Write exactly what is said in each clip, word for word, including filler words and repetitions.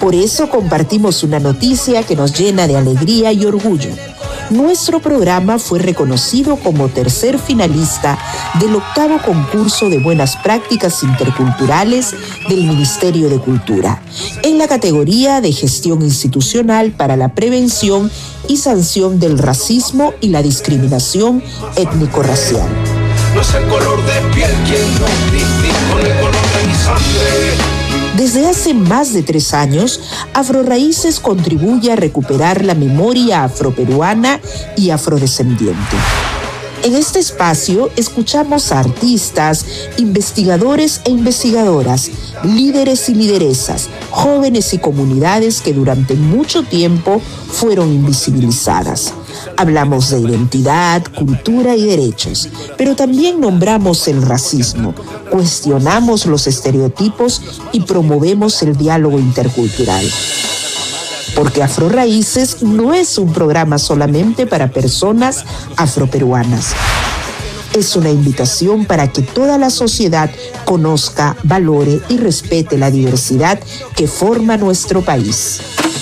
Por eso compartimos una noticia que nos llena de alegría y orgullo. Nuestro programa fue reconocido como tercer finalista del octavo concurso de buenas prácticas interculturales del Ministerio de Cultura, en la categoría de gestión institucional para la prevención y sanción del racismo y la discriminación étnico-racial. No es el color de piel quien nos distingue con el color de mi sangre. Desde hace más de tres años, Afroraíces contribuye a recuperar la memoria afroperuana y afrodescendiente. En este espacio escuchamos a artistas, investigadores e investigadoras, líderes y lideresas, jóvenes y comunidades que durante mucho tiempo fueron invisibilizadas. Hablamos de identidad, cultura y derechos, pero también nombramos el racismo, cuestionamos los estereotipos y promovemos el diálogo intercultural. Porque Afroraíces no es un programa solamente para personas afroperuanas. Es una invitación para que toda la sociedad conozca, valore y respete la diversidad que forma nuestro país.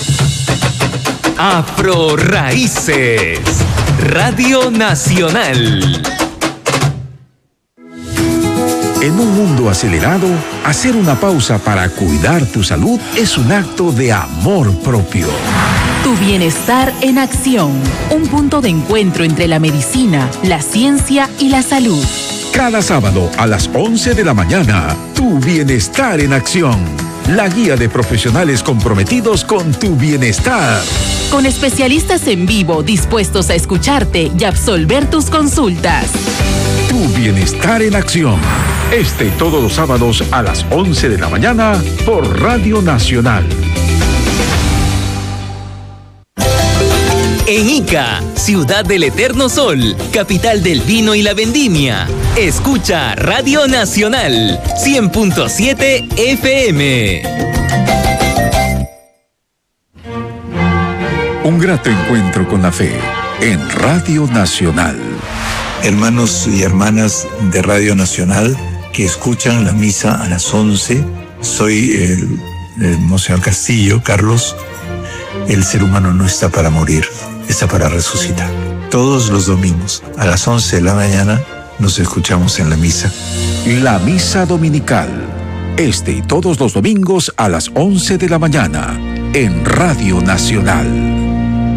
Afroraíces, Radio Nacional. En un mundo acelerado, hacer una pausa para cuidar tu salud es un acto de amor propio. Tu bienestar en acción, un punto de encuentro entre la medicina, la ciencia y la salud. Cada sábado a las once de la mañana, Tu Bienestar en Acción. La guía de profesionales comprometidos con tu bienestar. Con especialistas en vivo dispuestos a escucharte y absolver tus consultas. Tu Bienestar en Acción. Este y todos los sábados a las once de la mañana por Radio Nacional. En Ica, ciudad del eterno sol, capital del vino y la vendimia. Escucha Radio Nacional, cien punto siete F M. Un grato encuentro con la fe en Radio Nacional. Hermanos y hermanas de Radio Nacional que escuchan la misa a las once, soy el, el Monseñor Castillo, Carlos. El ser humano no está para morir, está para resucitar. Todos los domingos a las once de la mañana nos escuchamos en la misa. La misa dominical, este y todos los domingos a las once de la mañana en Radio Nacional.